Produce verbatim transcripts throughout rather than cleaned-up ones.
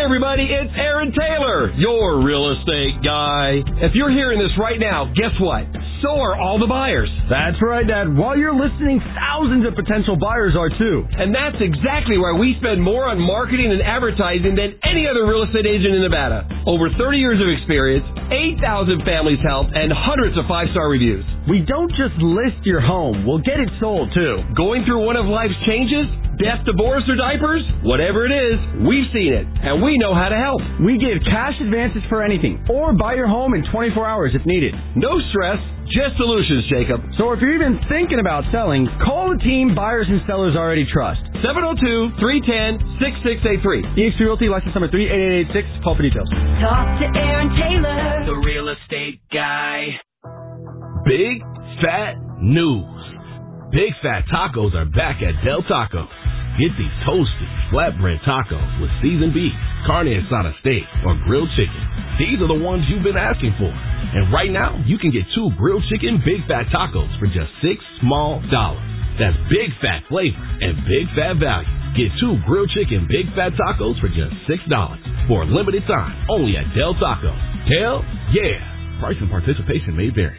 everybody, it's Aaron Taylor, your real estate guy. If you're hearing this right now, guess what? So are all the buyers. That's right, Dad. While you're listening, thousands of potential buyers are too. And that's exactly why we spend more on marketing and advertising than any other real estate agent in Nevada. Over thirty years of experience, eight thousand families helped, and hundreds of five-star reviews. We don't just list your home, we'll get it sold too. Going through one of life's changes? Death, divorce, or diapers? Whatever it is, we've seen it, and we know how to help. We give cash advances for anything, or buy your home in twenty-four hours if needed. No stress, just solutions, Jacob. So if you're even thinking about selling, call the team buyers and sellers already trust. seven oh two, three one oh, six six eight three. E X P Realty, license number three eight eight eight six. Call for details. Talk to Aaron Taylor, the real estate guy. Big Fat News. Big Fat Tacos are back at Del Taco. Get these toasty, flatbread tacos with seasoned beef, carne asada steak, or grilled chicken. These are the ones you've been asking for. And right now, you can get two grilled chicken Big Fat Tacos for just six small dollars. That's Big Fat flavor and Big Fat value. Get two grilled chicken Big Fat Tacos for just six dollars for a limited time only at Del Taco. Del, yeah. Price and participation may vary.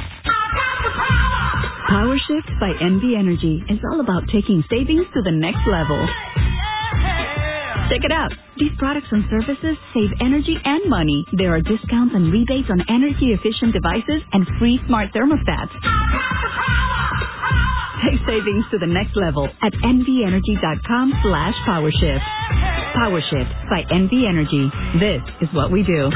Power Shift by N V Energy is all about taking savings to the next level. Check it out. These products and services save energy and money. There are discounts and rebates on energy-efficient devices and free smart thermostats. Take savings to the next level at nvenergy.com slash PowerShift. PowerShift by N V Energy. This is what we do.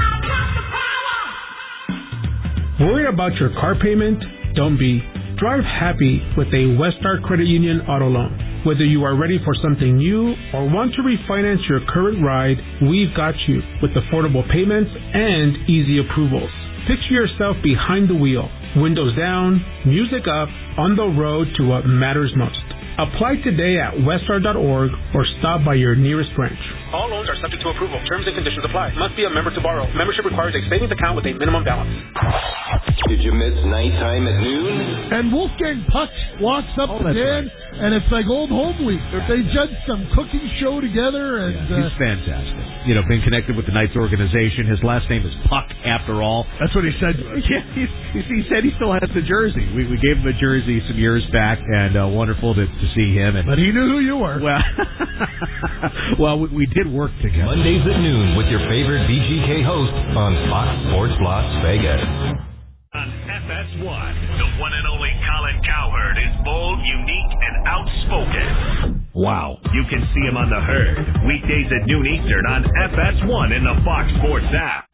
Worried about your car payment? Don't be. Drive happy with a Westar Credit Union auto loan. Whether you are ready for something new or want to refinance your current ride, we've got you with affordable payments and easy approvals. Picture yourself behind the wheel, windows down, music up, on the road to what matters most. Apply today at westar dot org or stop by your nearest branch. All loans are subject to approval. Terms and conditions apply. Must be a member to borrow. Membership requires a savings account with a minimum balance. Did you miss nighttime at noon? And Wolfgang Puck walks up oh, again, right. and it's like old home week. They judged some cooking show together. And yeah, he's uh, fantastic. You know, been connected with the Knights organization. His last name is Puck, after all. That's what he said. Yeah, he, he said he still has the jersey. We, we gave him a jersey some years back, and uh, wonderful to, to see him. And, but he knew who you were. Well, well, we, we did work together. Mondays at noon with your favorite B G K host on Fox Sports Las Vegas. On F S one, the one and only Colin Cowherd is bold, unique, and outspoken. Wow. You can see him on The Herd, weekdays at noon Eastern on F S one in the Fox Sports app.